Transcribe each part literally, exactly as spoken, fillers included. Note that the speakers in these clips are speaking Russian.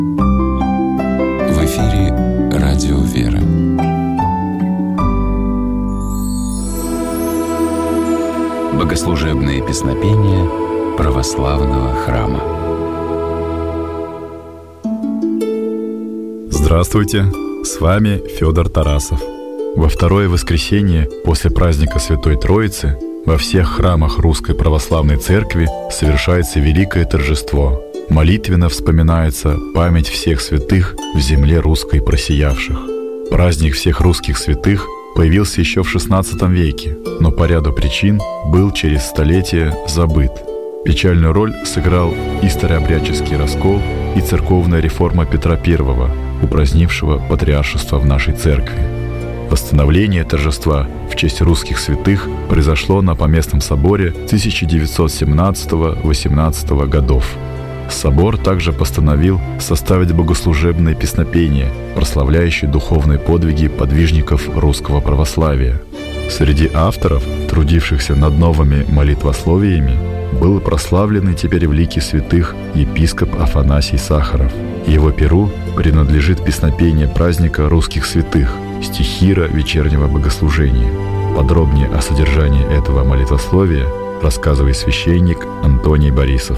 В эфире Радио Вера. Богослужебные песнопения православного храма. Здравствуйте, с вами Федор Тарасов. Во второе воскресенье после праздника Святой Троицы во всех храмах Русской Православной Церкви совершается великое торжество. Молитвенно вспоминается память всех святых в земле русской просиявших. Праздник всех русских святых появился еще в шестнадцатом веке, но по ряду причин был через столетия забыт. Печальную роль сыграл и старообрядческий раскол, и церковная реформа Петра Первого, упразднившего патриаршество в нашей церкви. Восстановление торжества в честь русских святых произошло на Поместном соборе тысяча девятьсот семнадцатого-восемнадцатого годов. Собор также постановил составить богослужебные песнопения, прославляющие духовные подвиги подвижников русского православия. Среди авторов, трудившихся над новыми молитвословиями, был прославленный теперь в лике святых епископ Афанасий Сахаров. Его перу принадлежит песнопение праздника русских святых, стихира вечернего богослужения. Подробнее о содержании этого молитвословия рассказывает священник Антоний Борисов.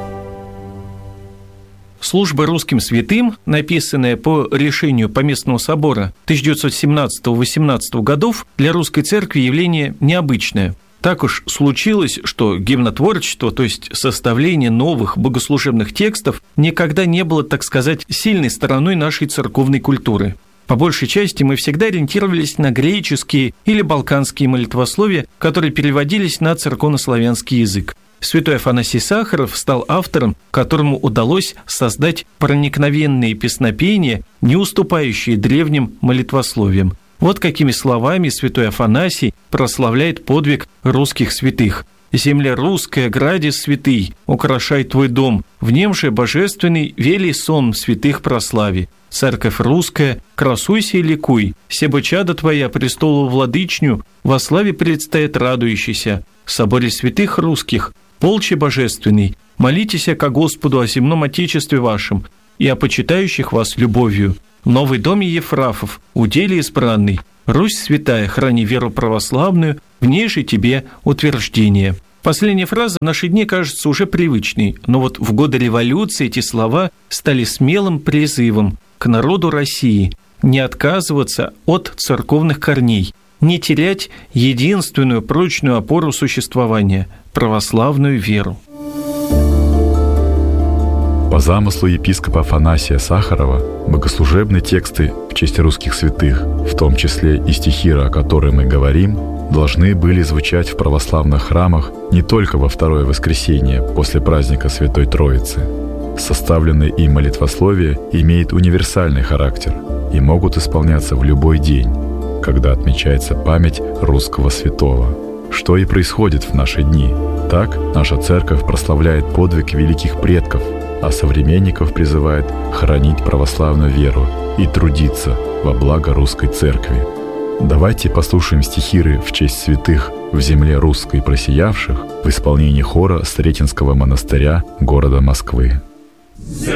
Служба русским святым, написанная по решению Поместного собора тысяча девятьсот семнадцатого-восемнадцатого годов, для русской церкви явление необычное. Так уж случилось, что гимнотворчество, то есть составление новых богослужебных текстов, никогда не было, так сказать, сильной стороной нашей церковной культуры. По большей части мы всегда ориентировались на греческие или балканские молитвословия, которые переводились на церковнославянский язык. Святой Афанасий Сахаров стал автором, которому удалось создать проникновенные песнопения, не уступающие древним молитвословиям. Вот какими словами святой Афанасий прославляет подвиг русских святых. «Земля русская, граде святый, украшай твой дом, в нем же божественный велий сон святых прослави. Церковь русская, красуйся и ликуй, себо чада твоя престолу владычню, во славе предстоит радующийся. В соборе святых русских, полче божественный, молитесь ко Господу о земном Отечестве вашем и о почитающих вас любовью. В новый доме Ефрафов, уделе избранный, Русь святая, храни веру православную, в ней же тебе утверждение». Последняя фраза в наши дни кажется уже привычной, но вот в годы революции эти слова стали смелым призывом к народу России не отказываться от церковных корней, не терять единственную прочную опору существования – православную веру. По замыслу епископа Афанасия Сахарова, богослужебные тексты в честь русских святых, в том числе и стихира, о которой мы говорим, должны были звучать в православных храмах не только во второе воскресенье после праздника Святой Троицы. Составленные им молитвословия имеют универсальный характер и могут исполняться в любой день, когда отмечается память русского святого, что и происходит в наши дни. Так наша церковь прославляет подвиг великих предков, а современников призывает хранить православную веру и трудиться во благо русской церкви. Давайте послушаем стихиры в честь святых в земле русской просиявших в исполнении хора Сретенского монастыря города Москвы.